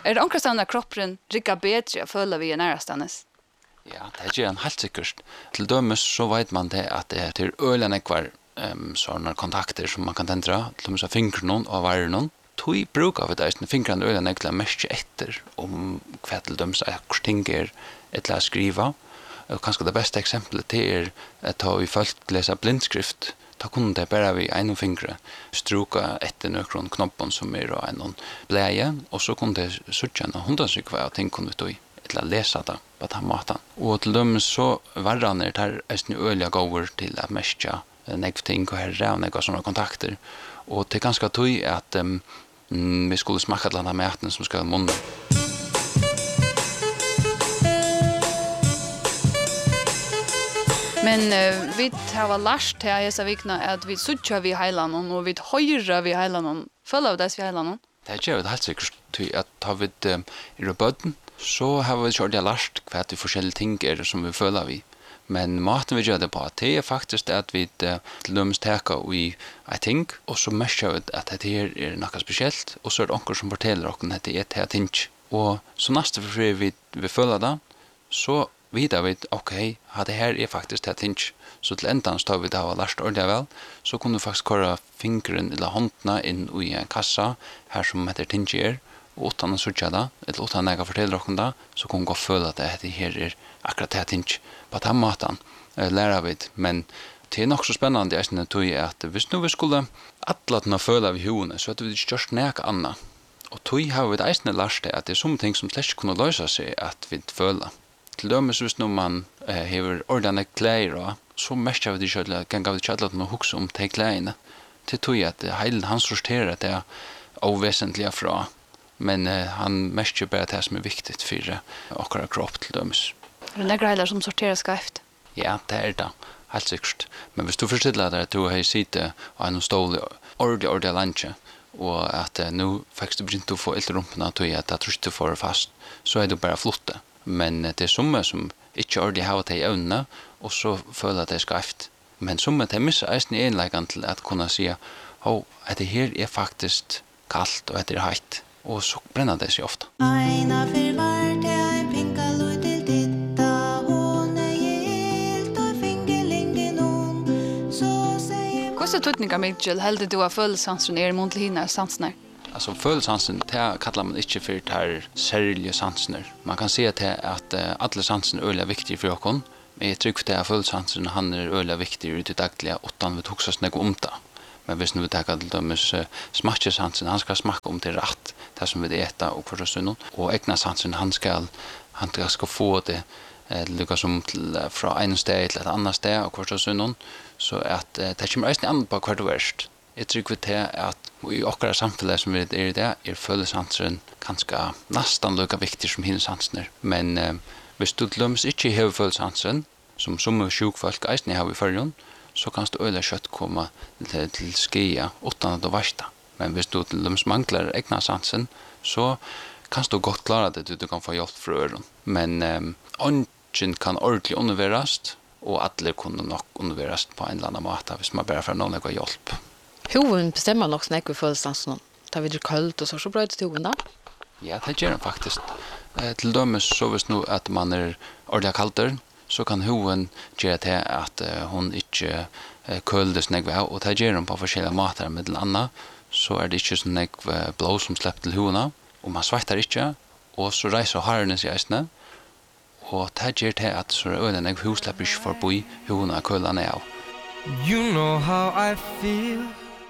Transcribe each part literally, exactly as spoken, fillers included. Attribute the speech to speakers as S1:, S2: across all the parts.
S1: Er det omkring at kroppen rikker bedre, føler vi i nærstandes?
S2: Ja, det er en helt sikkert. Til dømes så vet man det at det er øyne nekvar um, sånne kontakter som man kan tendre, til dømes av fingrene og varene. Tui brukar vi det fingrene øyne nekvar mest etter om hva til dømes er hvor ting er et å skrive. Og kanskje det beste eksempelet det er at vi folk leser blindskrift. Da kunne det bare vi en fingre struka etter nøkron knoppen som er og en bleie, og så kunne det suttjene hundasykva av ting kunne vi til å lese det på den måten. Og til dem så varene er det er øyelig gåver til å mestja negv ting og herre og negv sånne kontakter. Og det er ganske tøy at um, vi skulle smake til denne maten som skal i munnen.
S1: Men uh, vi har lært til disse vikene at vi suttjer vi heilanen, og vi høyrer vi heilanen. Følger vi disse vi heilanen?
S2: Det er ikke helt sikkert til at har vi um, i bøtten, så har vi ikke ordentlig lært hva de forskjellige ting er som vi føler vi. Men maten vi gjør det på, det er faktisk at vi uh, til dømes taker i en ting, og så merker vi at dette her er noe spesielt, og så er det noen som forteller oss at det er et her ting. Og så neste for vi, vi føler det, så vidare vid okej, okay, det här är faktiskt det ting. Så till ändan står vi där och lärt ordentligt väl, så kunde du faktiskt köra fingren eller händerna in i en kassa här som heter tinger, och utan att söka det, eller utan att jag fortäller oss det, så kunde gå följa att det här är akkurat det ting. På den maten äh, lära vi, men det är nog så spännande jag syns att hvis nu vi skulle alla följa vid huvudet så att vi inte görs näka annat. Och tog har vi det eisne lært det at det er som ting som slett kunne løse seg at vi føler. Til dømes hvis når man eh, hever ordentlig klær, så mest av det kjøtlet, kan gav det kjøtlet noe hukse om de klærne. Til tog at heilen han sorterer det er ovesentlige fra, men eh, han mest bare det som er viktig for akkurat kropp til dømes.
S1: Er det nekker heiler som sorterer skreft?
S2: Ja, det er det, helt sikkert. Men hvis du forstiller deg at du har sittet og har noen stål ordentlig, ordentlig lunsje, og at uh, nu faktisk du begynte å få eldre rumpene til at jeg tror ikke du får fast, så er du bare flotte. Men uh, det er somme som ikke ordentlig har til evnene, og så føler at det er skreft. Men somme til misser eisen i enleggen til at kunne si oh, at det her er faktisk kaldt og at det er høyt. Og så brenner det seg ofte. Eina for vart er pinka lort til ditta, hun er helt og fingerlingen om, så sier...
S1: Hvordan tøtninger, Mikkel, heldig du har følelsansen er mot til henne sansene?
S2: Altså følelsansen, det kallar man ikke for det særlige sansene. Man kan si at, at uh, alle sansene er øyelig viktige for oss, men jeg tror ikke at følelsansen han er øyelig viktig i det daglige, uten vi tog så snakk om det. Men hvis vi tar til dømes uh, smakkesansen, han skal smakke om det rett, det som vi eter og hver stund. Og egnasansen, han skal, han skal få det eh, lukka som til, uh, fra en sted til et annet sted og hver stund. Så at uh, det kommer eisen an på hver det verst. Jeg tror til at i akkurat samfunnet som vi er i det, er følelsansen ganske nesten lukka viktig som hinsansen. Men uh, hvis du til dømes ikke har følelsansen, som som sjukfolk eisen har i førjon, så kan du øyla kjøtt komme til, til skia utan at du varsta. Men hvis du til dem mangler egna sansen, så kan du godt klare det, du kan få hjelp fra øren. Men um, ånden kan ordentlig underverast, og alle kunne nok underverast på en eller annen måte, hvis man bare får noen noe hjelp.
S3: Hoven bestemmer nok snakke følelsansen. Da vi drar kaldt og så, så brøyder til hoven da?
S2: Ja, det gjør den faktisk. Eh, til dømes så hvis nu at man er ordentlig kalter, så kan hoven gjøre til at uh, hun ikke uh, køldes negve av, og det gjør hun på forskjellige måter med den andre, så er det ikke sånn negve blå som slipper til hovene, og man svettar ikke, og så reiser harene seg eisene, og det gjør til at så er det negve hov slipper ikke forbi hovene og kølene av.
S4: You know how I feel.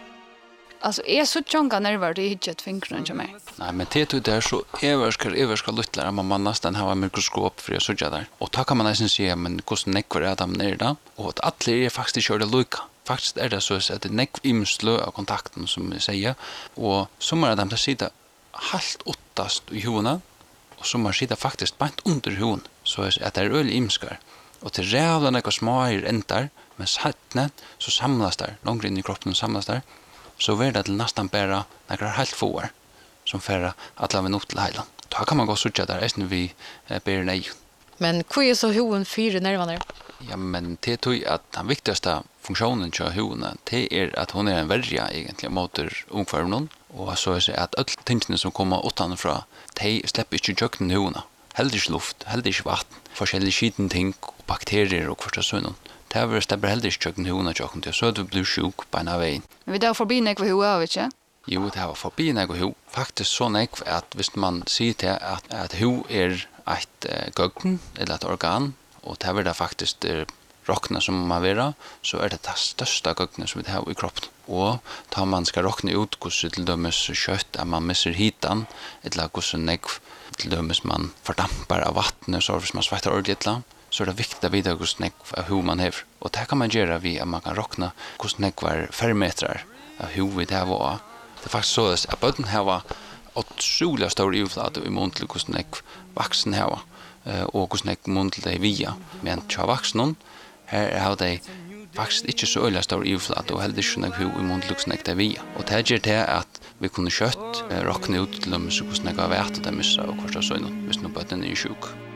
S1: Altså, jeg så tjonga nerver til ikke et fingrene til meg.
S2: Nei, men det er der så everskar, everskar lytler, man man nesten har en mikroskop for å sørge der. Og da kan man nesten si, men hvordan nekvar er de nere da? Og at alle er faktisk ikke det lykka. Faktisk er det så at det er nekv imslø av kontakten, som jeg sier. Og som er de til sida helt åttast i hovene, og som er sida faktisk bant under hoven. Så at det er øyelig imskar. Og til rævla nekva smager endar, men sattnet så samlas der, langt inn i kroppen samlas der, så er det til nesten bare nekvar helt får, som fører at la vi nok til heilen. Da kan man gå sutja der, eisen vi eh, ber nei.
S3: Men hva er så hoven fire nervene?
S2: Ja, men det tror jeg at den viktigaste funksjonen til hovene, det er at hun er en verja egentlig mot omkvarvnen, Og så er det at alle tingene som kommer utenfra, de slipper ikke jøkken huvudene. Heller ikke luft, heller ikke vatten, forskjellige skiten ting, og bakterier og hverst sånn. Det er slipper heller ikke jøkken huvudene jøkken til, så er du blir sjuk på en av veien.
S1: Men vi der forbi nekva hua av, ikke?
S2: Jo, det var forbi nekva hu. Faktisk så nekva at hvis man sier til at, at hu er et uh, gøgn, eller et organ, og det er det faktisk er rockna som man vera, så er det det største gøgnet som vi har i kroppen. Og da man skal rockna ut hvordan til dømes kjøtt, at man misser hitan, eller hvordan nekv til dømes man fordampar av vattnet, så hvis man svettar ordentlig, så er det viktig å vite hvordan nekv av hu man hever. Og det kan man gjøre ved at man kan rockna hvordan nekv er fermetrar av hu vi det har. Det er faktisk så at bøtten har utrolig stor ivflate i mån til hvordan nekv vaksen har, og hvordan nekv mån til det via. Men til vaksen, her har de faktisk ikke så øyelig stor ivflate, og heller ikke nekv i mån til hvordan nekv det via. Og det gjør det at vi kunne kjøtt, rockne ut til dem, hvordan nekv har vært og det misser, og hva så er hvis noen bøtten er sjuk.